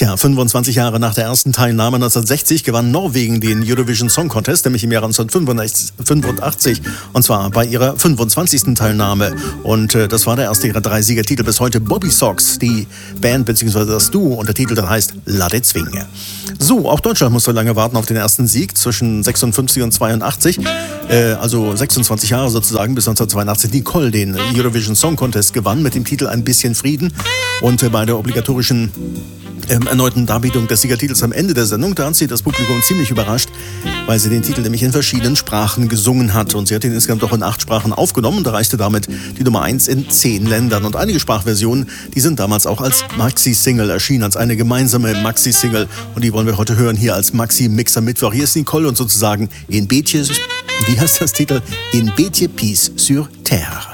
Tja, 25 Jahre nach der ersten Teilnahme 1960 gewann Norwegen den Eurovision Song Contest, nämlich im Jahre 1985, und zwar bei ihrer 25. Teilnahme. Und das war der erste ihrer 3 Siegertitel bis heute. Bobby Sox, die Band bzw. das Duo, und der Titel dann heißt La de Zwinge. So, auch Deutschland musste lange warten auf den ersten Sieg zwischen 56 und 82, also 26 Jahre sozusagen, bis 1982 Nicole den Eurovision Song Contest gewann mit dem Titel Ein bisschen Frieden. Und bei der obligatorischen erneuten Darbietung des Siegertitels am Ende der Sendung, da hat sie das Publikum ziemlich überrascht, weil sie den Titel nämlich in verschiedenen Sprachen gesungen hat. Und sie hat ihn insgesamt auch in 8 Sprachen aufgenommen und erreichte damit die Nummer 1 in 10 Ländern. Und einige Sprachversionen, die sind damals auch als Maxi-Single erschienen, als eine gemeinsame Maxi-Single. Und die wollen wir heute hören hier als Maxi-Mixer Mittwoch. Hier ist Nicole und sozusagen In beetje, wie heißt das Titel? In beetje Peace sur Terre.